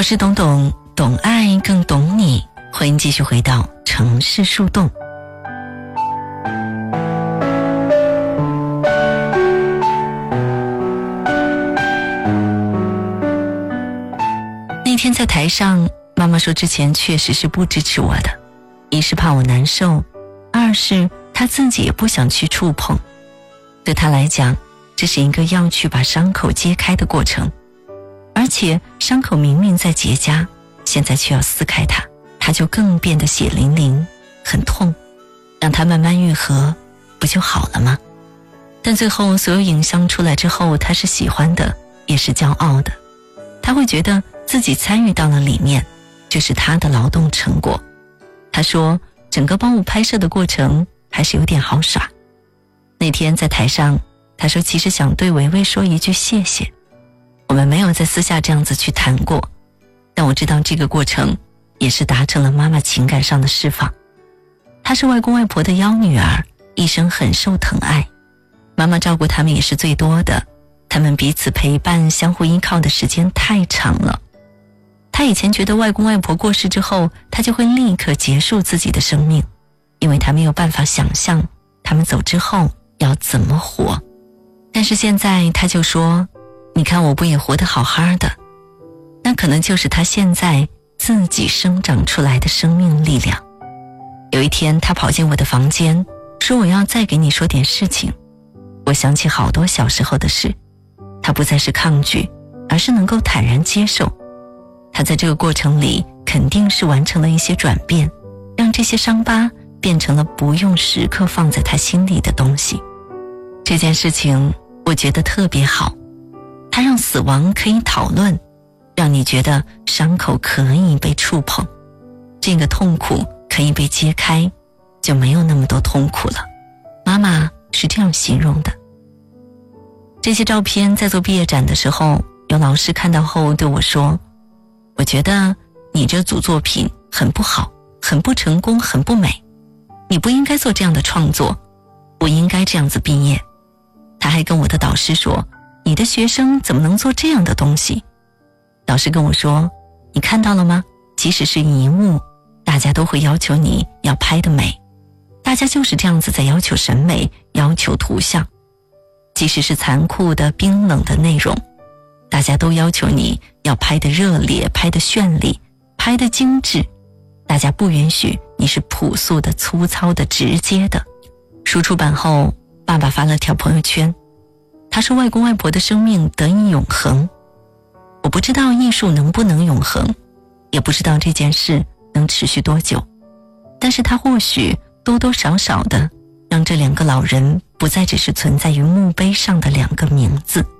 我是懂懂，懂爱更懂你，欢迎继续回到城市树洞。那天在台上，妈妈说之前确实是不支持我的，一是怕我难受，二是她自己也不想去触碰。对她来讲，这是一个要去把伤口揭开的过程，而且伤口明明在结痂，现在却要撕开它，它就更变得血淋淋，很痛，让它慢慢愈合，不就好了吗？但最后所有影像出来之后，她是喜欢的，也是骄傲的，她会觉得自己参与到了里面，这是她的劳动成果。她说整个帮我拍摄的过程还是有点好耍。那天在台上，她说其实想对维维说一句谢谢，我们没有在私下这样子去谈过，但我知道这个过程也是达成了妈妈情感上的释放。她是外公外婆的幺女儿，一生很受疼爱，妈妈照顾他们也是最多的，他们彼此陪伴相互依靠的时间太长了。她以前觉得外公外婆过世之后，她就会立刻结束自己的生命，因为她没有办法想象他们走之后要怎么活。但是现在她就说，你看我不也活得好好的，那可能就是她现在自己生长出来的生命力量。有一天她跑进我的房间，说我要再给你说点事情。我想起好多小时候的事，她不再是抗拒，而是能够坦然接受。她在这个过程里肯定是完成了一些转变，让这些伤疤变成了不用时刻放在她心里的东西。这件事情我觉得特别好，它让死亡可以讨论，让你觉得伤口可以被触碰，这个痛苦可以被揭开，就没有那么多痛苦了。妈妈是这样形容的。这些照片在做毕业展的时候，有老师看到后对我说，我觉得你这组作品很不好，很不成功，很不美，你不应该做这样的创作，不应该这样子毕业。他还跟我的导师说，你的学生怎么能做这样的东西？导师跟我说，你看到了吗？即使是遗物，大家都会要求你要拍得美，大家就是这样子在要求审美，要求图像。即使是残酷的冰冷的内容，大家都要求你要拍得热烈，拍得绚丽，拍得精致，大家不允许你是朴素的、粗糙的、直接的。书出版后，爸爸发了条朋友圈，他说外公外婆的生命得以永恒。我不知道艺术能不能永恒，也不知道这件事能持续多久，但是它或许多多少少的让这两个老人不再只是存在于墓碑上的两个名字。